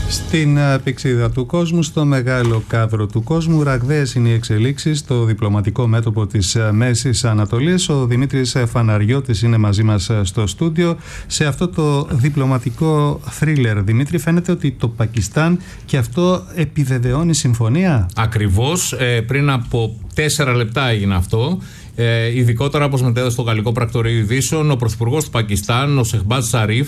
Στην πηξίδα του κόσμου, στο μεγάλο κάδρο του κόσμου, ραγδαίες είναι οι εξελίξεις στο διπλωματικό μέτωπο της Μέσης Ανατολής. Ο Δημήτρης Φαναριώτης είναι μαζί μας στο στούντιο. Σε αυτό το διπλωματικό θρίλερ, Δημήτρη, φαίνεται ότι το Πακιστάν και αυτό επιβεβαιώνει συμφωνία. Ακριβώς, πριν από 4 λεπτά έγινε αυτό. Ειδικότερα, όπως μετέδωσε στο Γαλλικό Πρακτορείο Ειδήσεων, ο Πρωθυπουργός του Πακιστάν, ο Σεχμπάζ Σαρίφ,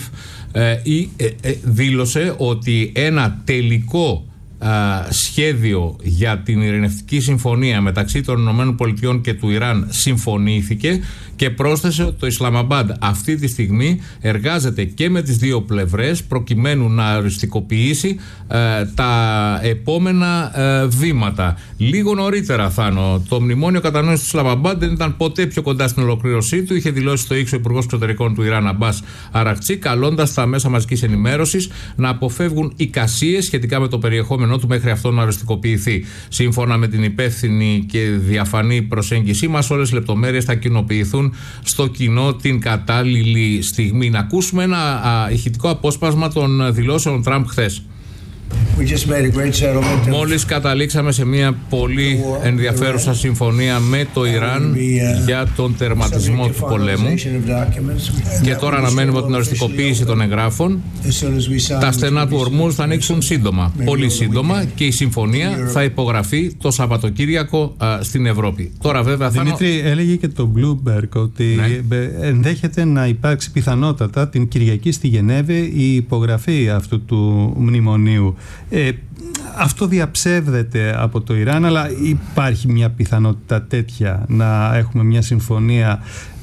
δήλωσε ότι ένα τελικό σχέδιο για την ειρηνευτική συμφωνία μεταξύ των ΗΠΑ και του Ιράν συμφωνήθηκε και πρόσθεσε ότι το Ισλαμαμπάντ αυτή τη στιγμή εργάζεται και με τις δύο πλευρές προκειμένου να οριστικοποιήσει τα επόμενα βήματα. Λίγο νωρίτερα, Θάνο, το μνημόνιο κατανόησης του Ισλαμαμπάντ δεν ήταν ποτέ πιο κοντά στην ολοκλήρωσή του. Είχε δηλώσει στο X ο Υπουργός Εξωτερικών του Ιράν, Αμπάς Αραχτσί, καλώντας τα μέσα μαζικής ενημέρωσης να αποφεύγουν εικασίες σχετικά με το περιεχόμενό του μέχρι αυτό να οριστικοποιηθεί. Σύμφωνα με την υπεύθυνη και διαφανή προσέγγιση μας, όλες οι λεπτομέρειες θα κοινοποιηθούν στο κοινό την κατάλληλη στιγμή. Να ακούσουμε ένα ηχητικό απόσπασμα των δηλώσεων Τραμπ χθες. Μόλις καταλήξαμε σε μια πολύ ενδιαφέρουσα συμφωνία με το Ιράν για τον τερματισμό του πολέμου και τώρα αναμένουμε την οριστικοποίηση των εγγράφων. Τα στενά του Ορμούζ θα ανοίξουν σύντομα, πολύ σύντομα, και η συμφωνία θα υπογραφεί το Σαββατοκύριακο στην Ευρώπη. Τώρα βέβαια Δημήτρη, έλεγε και το Bloomberg ότι ενδέχεται να υπάρξει πιθανότατα την Κυριακή στη Γενέβη η υπογραφή αυτού του μνημονίου. Αυτό διαψεύδεται από το Ιράν, αλλά υπάρχει μια πιθανότητα τέτοια να έχουμε μια συμφωνία,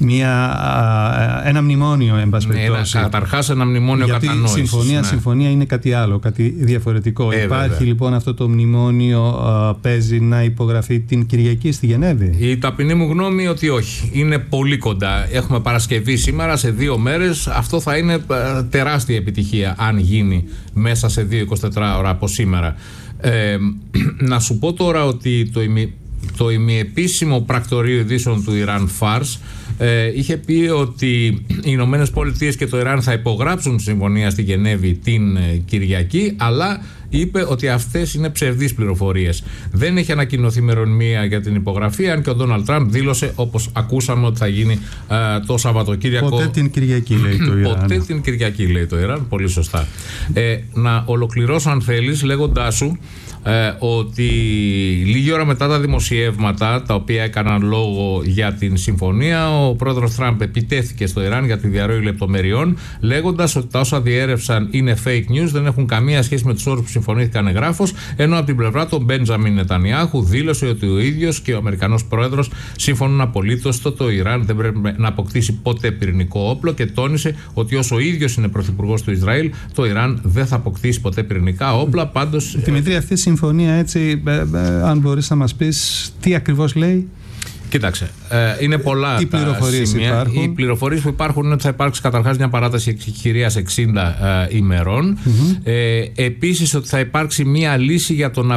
ένα μνημόνιο, εν πάση περιπτώσει. Καταρχάς ένα μνημόνιο κατανόησης. Γιατί συμφωνία είναι κάτι άλλο, κάτι διαφορετικό. Υπάρχει λοιπόν αυτό το μνημόνιο, παίζει να υπογραφεί την Κυριακή στη Γενέβη? Η ταπεινή μου γνώμη ότι όχι. Είναι πολύ κοντά. Έχουμε Παρασκευή σήμερα, σε 2 μέρες. Αυτό θα είναι τεράστια επιτυχία αν γίνει μέσα σε 2-24 ώρα από σήμερα. Να σου πω τώρα ότι το ημιεπίσημο πρακτορείο ειδήσεων του Ιράν, Φάρς, είχε πει ότι οι Ηνωμένες Πολιτείες και το Ιράν θα υπογράψουν τη συμφωνία στη Γενέβη την Κυριακή, αλλά είπε ότι αυτές είναι ψευδείς πληροφορίες. Δεν έχει ανακοινωθεί ημερομηνία για την υπογραφή, αν και ο Ντόναλντ Τραμπ δήλωσε, όπως ακούσαμε, ότι θα γίνει το Σαββατοκύριακο. Ποτέ την Κυριακή, λέει το Ιράν. Ποτέ την Κυριακή, λέει το Ιράν. Πολύ σωστά. Να ολοκληρώσω, αν θέλεις, λέγοντάς σου ότι λίγη ώρα μετά τα δημοσιεύματα τα οποία έκαναν λόγο για την συμφωνία, ο πρόεδρος Τραμπ επιτέθηκε στο Ιράν για τη διαρροή λεπτομεριών, λέγοντας ότι τα όσα διέρευσαν είναι fake news, δεν έχουν καμία σχέση με τους όρους που συμφωνήθηκαν εγγράφως, ενώ από την πλευρά του Μπέντζαμιν Νετανιάχου δήλωσε ότι ο ίδιος και ο Αμερικανός πρόεδρος συμφωνούν απολύτως στο το Ιράν δεν πρέπει να αποκτήσει ποτέ πυρηνικό όπλο και τόνισε ότι όσο ο ίδιος είναι πρωθυπουργός του Ισραήλ, το Ιράν δεν θα αποκτήσει ποτέ πυρηνικά όπλα. Πάντως, Δημήτρη, αυτή η συμφωνία, έτσι, αν μπορείς να μας πεις τι ακριβώς λέει? Κοίταξε, είναι πολλά τα σημεία. Οι πληροφορίες που υπάρχουν είναι ότι θα υπάρξει καταρχάς μια παράταση εκχειρίας 60 ημερών. Επίσης ότι θα υπάρξει μια λύση για τον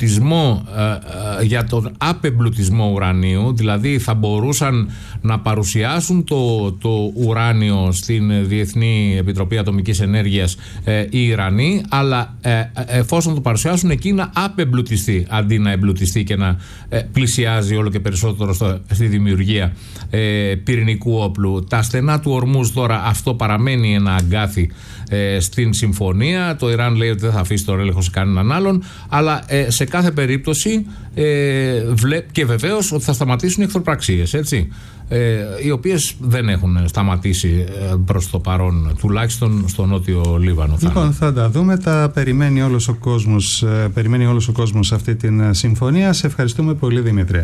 απεμπλουτισμό ουρανίου. Δηλαδή θα μπορούσαν να παρουσιάσουν το ουράνιο στην Διεθνή Επιτροπή Ατομικής Ενέργειας οι Ιρανοί, αλλά εφόσον το παρουσιάσουν εκεί να απεμπλουτιστεί αντί να εμπλουτιστεί και να πλησιάζει όλο και περισσότερο στη δημιουργία πυρηνικού όπλου. Τα στενά του Ορμούζ τώρα, αυτό παραμένει ένα αγκάθι στην συμφωνία. Το Ιράν λέει ότι δεν θα αφήσει τον έλεγχο σε κανέναν άλλον, αλλά σε κάθε περίπτωση και βεβαίως ότι θα σταματήσουν οι εχθροπραξίες, έτσι, οι οποίες δεν έχουν σταματήσει προς το παρόν, τουλάχιστον στο Νότιο Λίβανο. Λοιπόν, θα τα δούμε, τα περιμένει όλος ο κόσμος αυτή την συμφωνία. Σε ευχαριστούμε πολύ, Δημήτρη.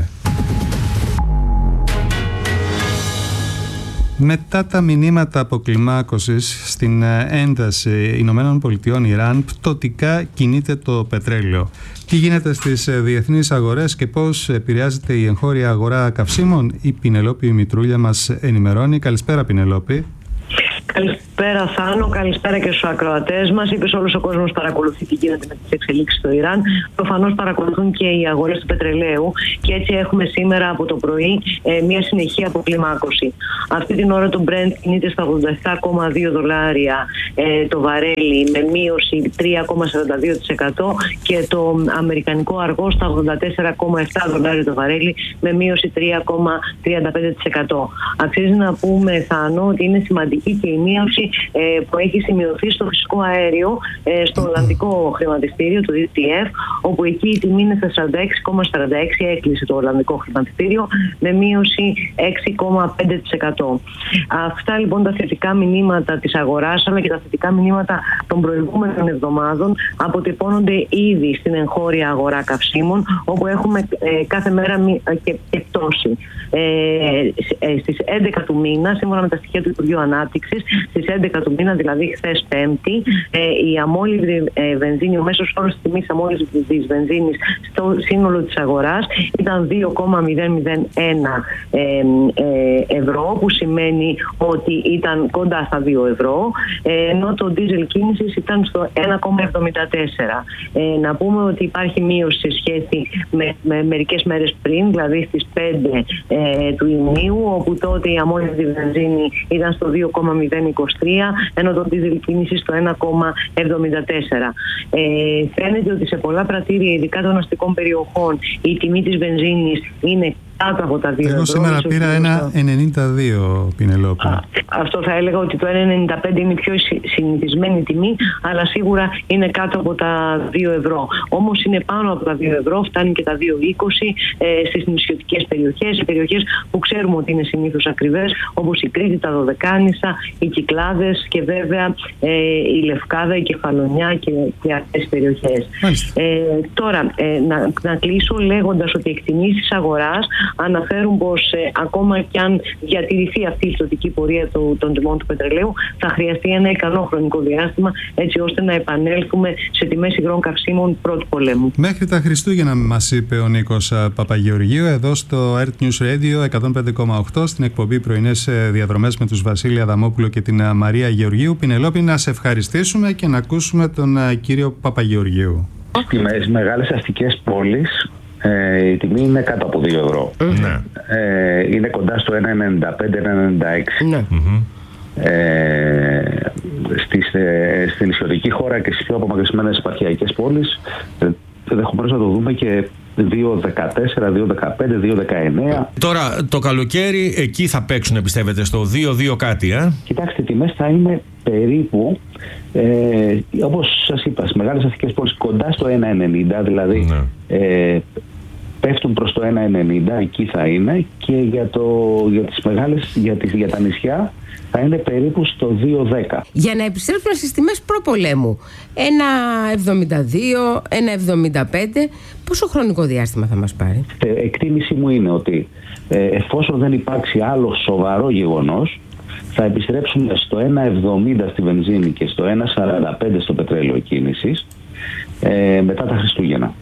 Μετά τα μηνύματα αποκλιμάκωσης στην ένταση Ηνωμένων Πολιτειών Ιράν, πτωτικά κινείται το πετρέλαιο. Τι γίνεται στις διεθνείς αγορές και πώς επηρεάζεται η εγχώρια αγορά καυσίμων? Η Πινελόπη Μητρούλια μας ενημερώνει. Καλησπέρα, Πινελόπη. Καλησπέρα. Καλησπέρα Θάνο, καλησπέρα και στους ακροατές μας. Είπες όλος ο κόσμος παρακολουθεί τι γίνεται με τις εξελίξεις στο Ιράν. Προφανώς παρακολουθούν και οι αγορές του πετρελαίου και έτσι έχουμε σήμερα από το πρωί μια συνεχή αποκλιμάκωση. Αυτή την ώρα το Brent κινείται στα $87,2 το βαρέλι με μείωση 3,42% και το αμερικανικό αργό στα $84,7 το βαρέλι με μείωση 3,35%. Αξίζει να πούμε Θάνο ότι είναι σημαντική και η μείωση που έχει σημειωθεί στο φυσικό αέριο στο Ολλανδικό χρηματιστήριο, το ETF, όπου εκεί η τιμή είναι στα 46,46, έκλεισε το Ολλανδικό χρηματιστήριο με μείωση 6,5%. Αυτά λοιπόν τα θετικά μηνύματα της αγοράς, αλλά και τα θετικά μηνύματα των προηγούμενων εβδομάδων αποτυπώνονται ήδη στην εγχώρια αγορά καυσίμων, όπου έχουμε κάθε μέρα και πτώση. Στις 11 του μήνα, σύμφωνα με τα στοιχεία του Υπουργείου Ανάπτυξης, στις 11 του μήνα, δηλαδή χθες Πέμπτη, η αμόλυβδη βενζίνη, ο μέσος όρος τιμής αμόλυβδης βενζίνης στο σύνολο της αγοράς ήταν 2,001 ευρώ, που σημαίνει ότι ήταν κοντά στα 2 ευρώ, ενώ το ντίζελ κίνησης ήταν στο 1,74. Να πούμε ότι υπάρχει μείωση σε σχέση με μερικές μέρες πριν, δηλαδή στις 5 του Ιουνίου, όπου τότε η αμόλυβδη βενζίνη ήταν στο 2,023, ενώ το ντίζελ κίνηση στο 1,74. Φαίνεται ότι σε πολλά πρατήρια, ειδικά των αστικών περιοχών, η τιμή της βενζίνης είναι κάτω από τα 2 ευρώ. Εγώ σήμερα πήρα 1,92, Πινελόπη. Αυτό θα έλεγα ότι το 1,95 είναι η πιο συνηθισμένη τιμή, αλλά σίγουρα είναι κάτω από τα 2 ευρώ. Όμως είναι πάνω από τα 2 ευρώ, φτάνει και τα 2,20 στις νησιωτικές περιοχές, οι περιοχές που ξέρουμε ότι είναι συνήθως ακριβές, όπως η Κρήτη, τα Δωδεκάνησα, οι Κυκλάδες και βέβαια η Λευκάδα, η Κεφαλονιά και αυτές τις περιοχές. Τώρα, να κλείσω λέγοντας ότι οι εκτιμήσεις αγοράς αναφέρουν πως ακόμα και αν διατηρηθεί αυτή η πτωτική πορεία των τιμών του πετρελαίου, θα χρειαστεί ένα ικανό χρονικό διάστημα έτσι ώστε να επανέλθουμε σε τιμές υγρών καυσίμων πρώτου πολέμου. Μέχρι τα Χριστούγεννα, μας είπε ο Νίκος Παπαγεωργίου, εδώ στο Earth News Radio 105,8, στην εκπομπή Πρωινές Διαδρομές με τους Βασίλη Αδαμόπουλο και την Μαρία Γεωργίου. Πινελόπη, να σε ευχαριστήσουμε και να ακούσουμε τον κύριο Παπαγεωργίου. Στις μεγάλες αστικές πόλεις η τιμή είναι κάτω από 2 ευρώ. Είναι κοντά στο 1,95-1,96. Στην νησιωτική χώρα και στις πιο απομακρυσμένες επαρχιακές πόλεις ενδεχομένως να το δούμε και 2,14, 2,15, 2,19. Τώρα το καλοκαίρι εκεί θα παίξουν, πιστεύετε, στο 2,2 κάτι, Κοιτάξτε, οι τιμές θα είναι περίπου όπως σας είπα, στις μεγάλες αστικές πόλεις κοντά στο 1,90, δηλαδή πέφτουν προς το 1,90, εκεί θα είναι, και για τα νησιά θα είναι περίπου στο 2,10. Για να επιστρέψουμε στις τιμές προπολέμου, 1,72, 1,75, πόσο χρονικό διάστημα θα μας πάρει? Εκτίμηση μου είναι ότι εφόσον δεν υπάρξει άλλο σοβαρό γεγονός, θα επιστρέψουμε στο 1,70 στη βενζίνη και στο 1,45 στο πετρέλαιο κίνησης μετά τα Χριστούγεννα.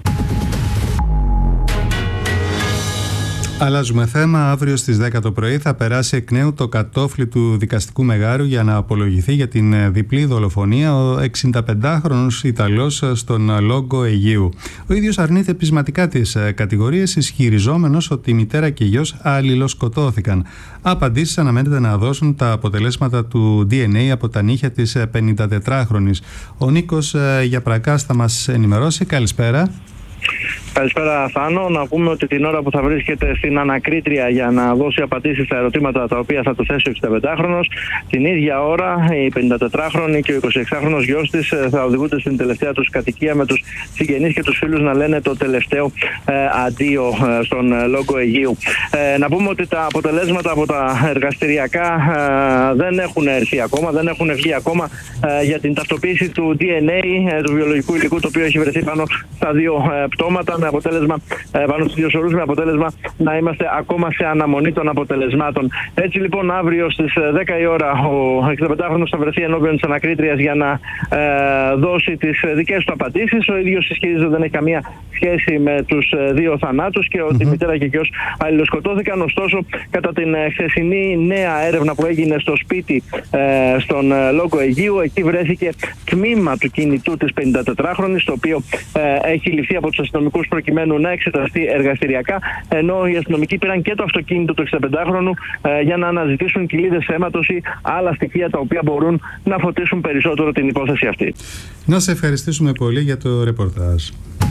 Αλλάζουμε θέμα. Αύριο στις 10 το πρωί θα περάσει εκ νέου το κατόφλι του δικαστικού μεγάρου για να απολογηθεί για την διπλή δολοφονία ο 65χρονος Ιταλός στον Λόγκο Αιγαίου. Ο ίδιος αρνείται πεισματικά τις κατηγορίες, ισχυριζόμενος ότι η μητέρα και η γιος αλληλοσκοτώθηκαν. Απαντήσεις αναμένεται να δώσουν τα αποτελέσματα του DNA από τα νύχια της 54χρονης. Ο Νίκος Γιαπρακάς θα μας ενημερώσει. Καλησπέρα. Καλησπέρα Θάνο. Να πούμε ότι την ώρα που θα βρίσκεται στην ανακρίτρια για να δώσει απαντήσεις στα ερωτήματα τα οποία θα του θέσει ο 65χρονος, την ίδια ώρα η 54χρονη και ο 26χρονος γιος της θα οδηγούνται στην τελευταία τους κατοικία με τους συγγενείς και τους φίλους να λένε το τελευταίο αντίο στον Λόγκο Αιγαίου. Να πούμε ότι τα αποτελέσματα από τα εργαστηριακά δεν έχουν έρθει ακόμα, δεν έχουν βγει ακόμα για την ταυτοποίηση του DNA, του βιολογικού υλικού το οποίο έχει βρεθεί πάνω στα δύο πτώματα. με αποτέλεσμα, πάνω στους ιδιοσορούς, με αποτέλεσμα να είμαστε ακόμα σε αναμονή των αποτελεσμάτων. Έτσι λοιπόν, αύριο στις 10 η ώρα ο 65χρονος θα βρεθεί ενώπιον της ανακρίτριας για να δώσει τις δικές του απαντήσεις. Ο ίδιος ισχυρίζεται ότι δεν έχει καμία σχέση με τους δύο θανάτους και ότι η μητέρα και ο γιος αλληλοσκοτώθηκαν. Ωστόσο, κατά την χθεσινή νέα έρευνα που έγινε στο σπίτι στον Λόγκο Αιγείου, εκεί βρέθηκε τμήμα του κινητού της 54χρονης, το οποίο έχει ληφθεί από τους αστυνομικούς προκειμένου να εξεταστεί εργαστηριακά, ενώ οι αστυνομικοί πήραν και το αυτοκίνητο του 65χρονου για να αναζητήσουν κοιλίδες αίματος ή άλλα στοιχεία τα οποία μπορούν να φωτίσουν περισσότερο την υπόθεση αυτή. Να σε ευχαριστήσουμε πολύ για το ρεπορτάζ.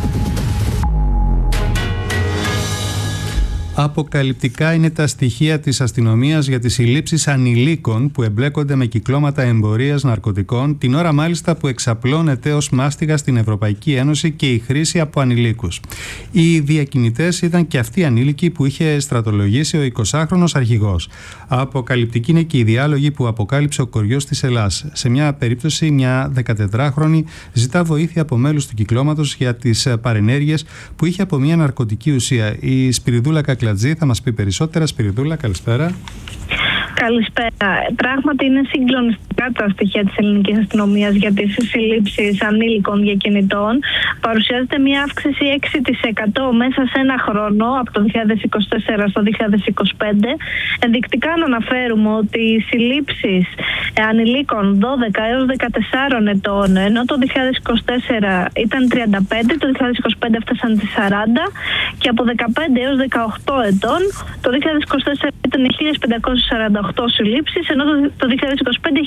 Αποκαλυπτικά είναι τα στοιχεία της αστυνομίας για τις συλλήψεις ανηλίκων που εμπλέκονται με κυκλώματα εμπορίας ναρκωτικών, την ώρα μάλιστα που εξαπλώνεται ως μάστιγα στην Ευρωπαϊκή Ένωση και η χρήση από ανηλίκους. Οι διακινητές ήταν και αυτοί οι ανήλικοι που είχε στρατολογήσει ο 20χρονος αρχηγός. Αποκαλυπτική είναι και η διάλογη που αποκάλυψε ο κοριός της Ελλάς. Σε μια περίπτωση, μια 14χρονη ζητά βοήθεια από μέλους του κυκλώματος για τις παρενέργειες που είχε από μια ναρκωτική ουσία. Η Σπυριδούλα Κακλατζή θα μας πει περισσότερα. Σπυριδούλα, καλησπέρα. Καλησπέρα. Πράγματι είναι συγκλονιστικά τα στοιχεία της ελληνικής αστυνομίας για τις συλλήψεις ανήλικων διακινητών. Παρουσιάζεται μια αύξηση 6% μέσα σε ένα χρόνο, από το 2024 στο 2025. Ενδεικτικά να αναφέρουμε ότι οι συλλήψεις ανηλίκων 12 έως 14 ετών, ενώ το 2024 ήταν 35, το 2025 έφτασαν τις 40 και από 15 έως 18 ετών το 2024 ήταν 1548 συλλήψεις, ενώ το 2025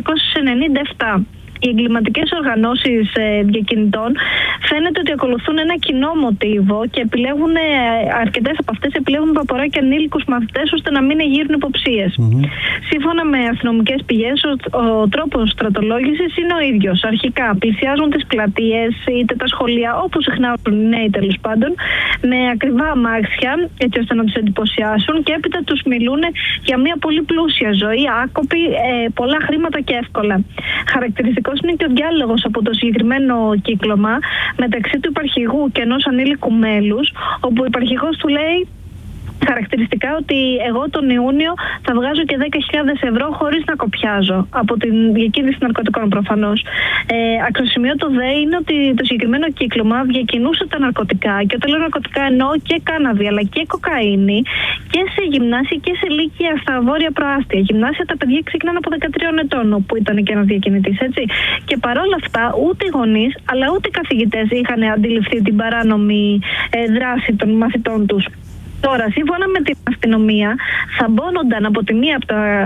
1697. Οι εγκληματικές οργανώσεις διακινητών φαίνεται ότι ακολουθούν ένα κοινό μοτίβο και επιλέγουν, αρκετές από αυτές επιλέγουν παπορά και ανήλικους μαθητές ώστε να μην εγείρουν υποψίες. Σύμφωνα με αστυνομικές πηγές, ο τρόπος στρατολόγησης είναι ο ίδιος. Αρχικά πλησιάζουν τις πλατείες είτε τα σχολεία, όπου συχνά οι νέοι τέλος πάντων, με ακριβά αμάξια, έτσι ώστε να τους εντυπωσιάσουν, και έπειτα τους μιλούν για μια πολύ πλούσια ζωή, άκοπη, πολλά χρήματα και εύκολα. Χαρακτηριστικό είναι και ο διάλογος από το συγκεκριμένο κύκλωμα μεταξύ του υπαρχηγού και ενός ανήλικου μέλους, όπου ο υπαρχηγός του λέει χαρακτηριστικά ότι εγώ τον Ιούνιο θα βγάζω και 10.000 ευρώ χωρίς να κοπιάζω από την διακίνηση ναρκωτικών προφανώς. Αξιοσημείωτο δε είναι ότι το συγκεκριμένο κύκλωμα διακινούσε τα ναρκωτικά, και όταν λέω ναρκωτικά εννοώ και κάναβη αλλά και κοκαίνη, και σε γυμνάσια και σε λύκεια στα βόρεια προάστια. Γυμνάσια τα παιδιά ξεκινάνε από 13 ετών, όπου ήταν και ένας διακινητής, έτσι. Και παρόλα αυτά ούτε οι γονείς αλλά ούτε οι καθηγητές είχαν αντιληφθεί την παράνομη δράση των μαθητών τους. Τώρα, σύμφωνα με την αστυνομία, θαμπώνονταν από τη μία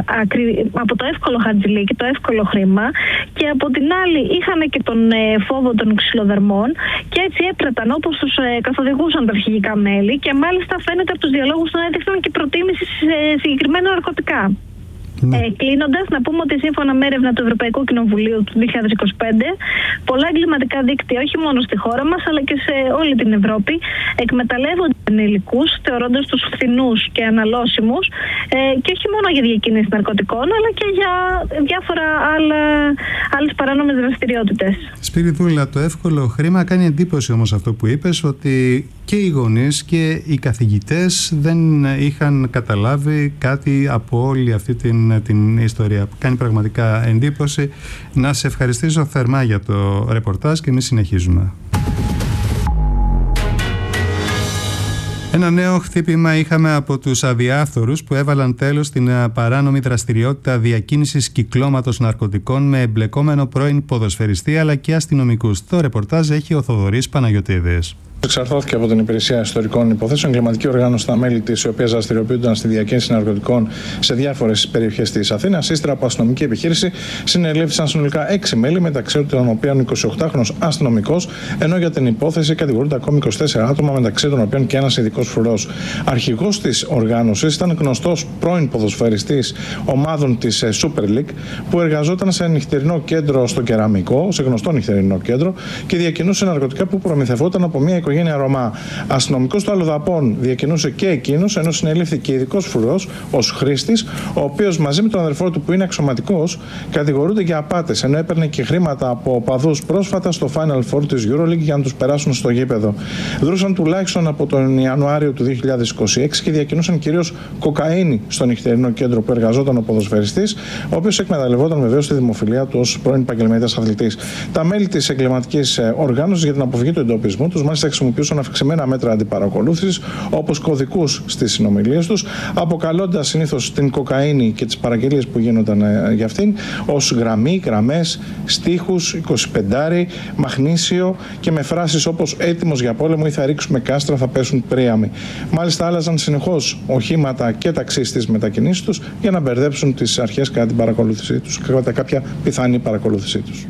από το εύκολο χαρτζηλίκι, το εύκολο χρήμα, και από την άλλη είχαν και τον φόβο των ξυλοδερμών, και έτσι έπραταν όπως τους καθοδηγούσαν τα αρχηγικά μέλη, και μάλιστα φαίνεται από τους διαλόγους να έδειχναν και προτίμηση σε συγκεκριμένα ναρκωτικά. Κλείνοντας, να πούμε ότι σύμφωνα με έρευνα του Ευρωπαϊκού Κοινοβουλίου του 2025, πολλά εγκληματικά δίκτυα, όχι μόνο στη χώρα μας αλλά και σε όλη την Ευρώπη, εκμεταλλεύονται ενηλικούς, θεωρώντας τους φθηνούς και αναλώσιμους, και όχι μόνο για διακίνηση ναρκωτικών, αλλά και για διάφορα άλλες παράνομες δραστηριότητες. Σπυριδούλα, το εύκολο χρήμα κάνει εντύπωση όμως αυτό που είπες, ότι και οι γονείς και οι καθηγητές δεν είχαν καταλάβει κάτι από όλη αυτή την ιστορία. Κάνει πραγματικά εντύπωση. Να σε ευχαριστήσω θερμά για το ρεπορτάζ και εμείς συνεχίζουμε. Ένα νέο χτύπημα είχαμε από τους αδιάφθορους που έβαλαν τέλος στην παράνομη δραστηριότητα διακίνησης κυκλώματος ναρκωτικών με εμπλεκόμενο πρώην ποδοσφαιριστή αλλά και αστυνομικούς. Το ρεπορτάζ έχει ο Θοδωρής Παναγιωτίδης. Εξαρθρώθηκε από την Υπηρεσία Ιστορικών Υποθέσεων εγκληματική οργάνωση στα μέλη της, οι οποίες δραστηριοποιούνταν στη διακίνηση ναρκωτικών σε διάφορες περιοχές της Αθήνας. Ύστερα από αστυνομική επιχείρηση, συνελήφθησαν συνολικά 6 μέλη, μεταξύ των οποίων 28χρονος αστυνομικός, ενώ για την υπόθεση κατηγορούνται ακόμη 24 άτομα, μεταξύ των οποίων και ένας ειδικός φρουρός. Αρχηγός της οργάνωσης ήταν γνωστός πρώην ποδοσφαιριστής ομάδων της Super League, που εργαζόταν σε νυχτερινό κέντρο στο Κεραμικό, σε γνωστό νυχτερινό κέντρο, και διακινούσε ναρκωτικά που προμηθευόταν από μια οικογένεια οικογένεια Ρωμά. Αστυνομικός του αλλοδαπών διακινούσε και εκείνος, ενώ συνελήφθηκε ειδικός φρουρός ως χρήστης, ο οποίος μαζί με τον αδερφό του που είναι αξιωματικός κατηγορούνται για απάτες, ενώ έπαιρνε και χρήματα από οπαδούς πρόσφατα στο Final Four της EuroLeague για να τους περάσουν στο γήπεδο. Δρούσαν τουλάχιστον από τον Ιανουάριο του 2026 και διακινούσαν κυρίως κοκαίνη στο νυχτερινό κέντρο που εργαζόταν ο ποδοσφαιριστής, ο οποίος εκμεταλλευόταν βεβαίως τη δημοφιλία του ως πρώην επαγγελματίας αθλητής. Τα μέλη της εγκληματικής οργάνωσης για την αποφυγή του εντοπισμού τους μάλιστα χρησιμοποιούσαν αυξημένα μέτρα αντιπαρακολούθησης, όπως κωδικούς στις συνομιλίες τους, αποκαλώντας συνήθως την κοκαίνη και τις παραγγελίες που γίνονταν για αυτήν ως γραμμές, στίχους, 25, μαγνήσιο και με φράσεις όπως «έτοιμος για πόλεμο» ή «θα ρίξουμε κάστρα, θα πέσουν πρίαμοι». Μάλιστα άλλαζαν συνεχώς οχήματα και ταξί στις μετακινήσεις τους για να μπερδέψουν τις αρχές κατά την παρακολούθησή τους, κατά κάποια πιθανή παρακολούθησή τους.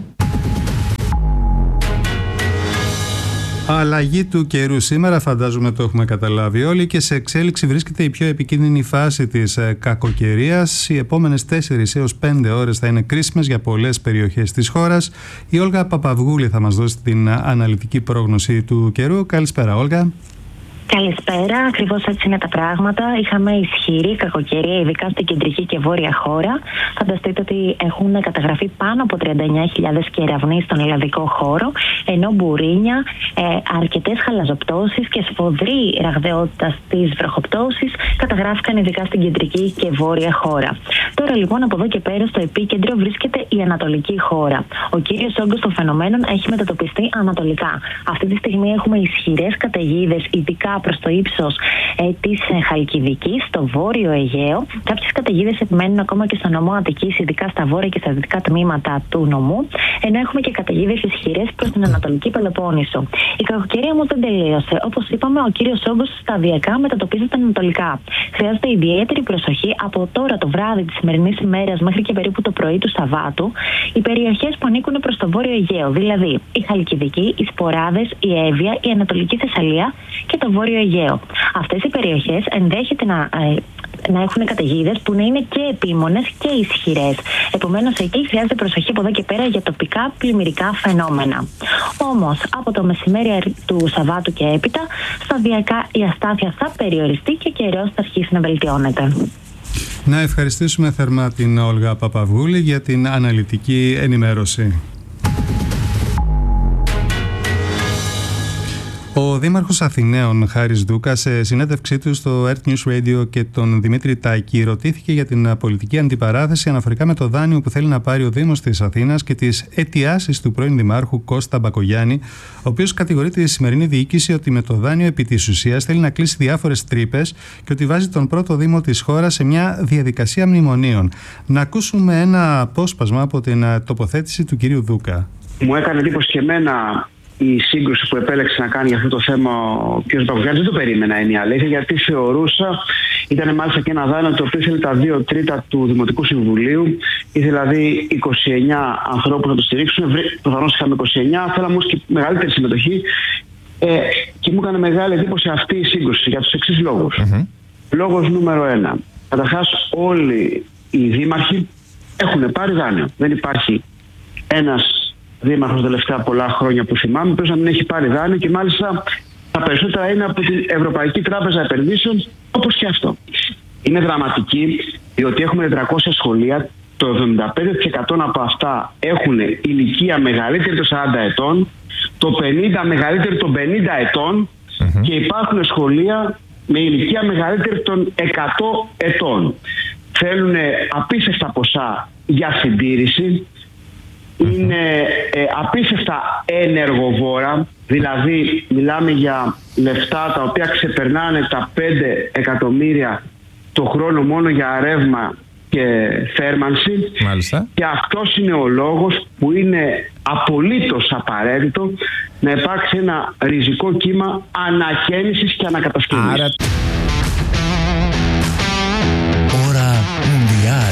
Αλλαγή του καιρού σήμερα, φαντάζομαι το έχουμε καταλάβει όλοι, και σε εξέλιξη βρίσκεται η πιο επικίνδυνη φάση της κακοκαιρίας. Οι επόμενες 4 έως 5 ώρες θα είναι κρίσιμες για πολλές περιοχές της χώρας. Η Όλγα Παπαυγούλη θα μας δώσει την αναλυτική πρόγνωση του καιρού. Καλησπέρα, Όλγα. Καλησπέρα, ακριβώς έτσι είναι τα πράγματα. Είχαμε ισχυρή κακοκαιρία, ειδικά στην κεντρική και βόρεια χώρα. Φανταστείτε ότι έχουν καταγραφεί πάνω από 39.000 κεραυνοί στον ελλαδικό χώρο, ενώ μπουρίνια, αρκετές χαλαζοπτώσεις και σφοδρή ραγδαιότητα στις βροχοπτώσεις καταγράφηκαν ειδικά στην κεντρική και βόρεια χώρα. Τώρα λοιπόν από εδώ και πέρα στο επίκεντρο βρίσκεται η ανατολική χώρα. Ο κύριος όγκος των φαινομένων έχει μετατοπιστεί ανατολικά. Αυτή τη στιγμή έχουμε ισχυρές καταιγίδες, ειδικά προς το ύψος της Χαλκιδικής, στο βόρειο Αιγαίο. Κάποιες καταιγίδες επιμένουν ακόμα και στο νομό Αττικής, ειδικά στα βόρεια και στα δυτικά τμήματα του νομού, ενώ έχουμε και καταιγίδες ισχυρές προς την Ανατολική Πελοπόννησο. Η κακοκαιρία όμως δεν τελείωσε. Όπως είπαμε, ο κύριος όγκος σταδιακά μετατοπίζεται ανατολικά. Χρειάζεται ιδιαίτερη προσοχή από τώρα το βράδυ της σημερινής ημέρας μέχρι και περίπου το πρωί του Σαββάτου, οι περιοχές που ανήκουν προς το βόρειο Αιγαίο, δηλαδή η Χαλκιδική, οι Σποράδες, η Εύβοια, η Ανατολική Θεσσαλία και το βόρειο Αιγαίο. Αυτές οι περιοχές ενδέχεται να έχουν καταιγίδες που να είναι και επίμονες και ισχυρές. Επομένως, εκεί χρειάζεται προσοχή από εδώ και πέρα για τοπικά πλημμυρικά φαινόμενα. Όμως, από το μεσημέρι του Σαββάτου και έπειτα, σταδιακά η αστάθεια θα περιοριστεί και ο καιρός θα αρχίσει να βελτιώνεται. Να ευχαριστήσουμε θερμά την Όλγα Παπαυγούλη για την αναλυτική ενημέρωση. Ο Δήμαρχος Αθηναίων, Χάρης Δούκας, σε συνέντευξή του στο Earth News Radio και τον Δημήτρη Τάκη, ρωτήθηκε για την πολιτική αντιπαράθεση αναφορικά με το δάνειο που θέλει να πάρει ο Δήμος της Αθήνας και τις αιτιάσεις του πρώην Δημάρχου Κώστα Μπακογιάννη, ο οποίος κατηγορεί τη σημερινή διοίκηση ότι με το δάνειο επί της ουσίας θέλει να κλείσει διάφορες τρύπες και ότι βάζει τον πρώτο Δήμο της χώρας σε μια διαδικασία μνημονίων. Να ακούσουμε ένα απόσπασμα από την τοποθέτηση του κυρίου Δούκα. Μου έκανε εντύπωση και εμένα η σύγκρουση που επέλεξε να κάνει για αυτό το θέμα ο κ. Μπακογιάννης. Δεν το περίμενα, είναι η αλήθεια, γιατί θεωρούσα, ήταν μάλιστα και ένα δάνειο το οποίο ήθελε τα 2/3 του Δημοτικού Συμβουλίου, ήθελε δηλαδή 29 ανθρώπους να το στηρίξουν. Προφανώς είχαμε 29, θέλαμε όμως και μεγαλύτερη συμμετοχή. Και μου έκανε μεγάλη εντύπωση αυτή η σύγκρουση για τους εξής λόγους. Λόγος νούμερο 1. Καταρχάς, όλοι οι δήμαρχοι έχουν πάρει δάνειο. Δεν υπάρχει ένας δήμαρχος τελευταία πολλά χρόνια που θυμάμαι, πρέπει να μην έχει πάρει δάνειο, και μάλιστα τα περισσότερα είναι από την Ευρωπαϊκή Τράπεζα Επενδύσεων, όπως και αυτό. Είναι δραματική, διότι έχουμε 400 σχολεία, το 75% από αυτά έχουν ηλικία μεγαλύτερη των 40 ετών, το 50% μεγαλύτερη των 50 ετών και υπάρχουν σχολεία με ηλικία μεγαλύτερη των 100 ετών. Θέλουν απίστευτα ποσά για συντήρηση. Είναι απίστευτα ενεργοβόρα, δηλαδή μιλάμε για λεφτά τα οποία ξεπερνάνε τα 5 εκατομμύρια το χρόνο μόνο για ρεύμα και θέρμανση. Μάλιστα. Και αυτός είναι ο λόγος που είναι απολύτως απαραίτητο να υπάρξει ένα ριζικό κύμα ανακαίνησης και ανακατασκευής. Άρα... Ώρα Μουντιάλ.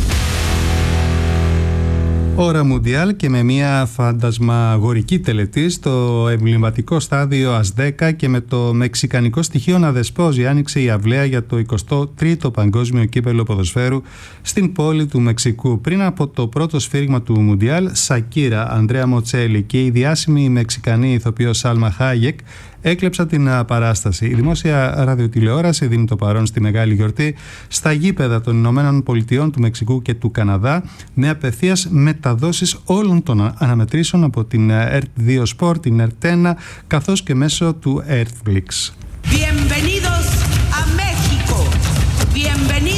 Ώρα Μουντιάλ και με μια φαντασμαγορική τελετή στο εμβληματικό στάδιο ΑΣ10 και με το μεξικανικό στοιχείο να δεσπόζει, άνοιξε η αυλαία για το 23ο Παγκόσμιο Κύπελλο Ποδοσφαίρου στην πόλη του Μεξικού. Πριν από το πρώτο σφύριγμα του Μουντιάλ, Σακύρα, Ανδρέα Μοτσέλη και η διάσημη μεξικανή ηθοποιός Σάλμα Χάγεκ έκλεψαν την παράσταση. Η δημόσια ραδιοτηλεόραση δίνει το παρόν στη μεγάλη γιορτή στα γήπεδα των Ηνωμένων Πολιτειών, του Μεξικού και του Καναδά, με απευθείας μεταδόσεις όλων των αναμετρήσεων από την ERT2 Sport, την ERT1, καθώς και μέσω του ERTFlix. Bienvenidos a México. Bienvenidos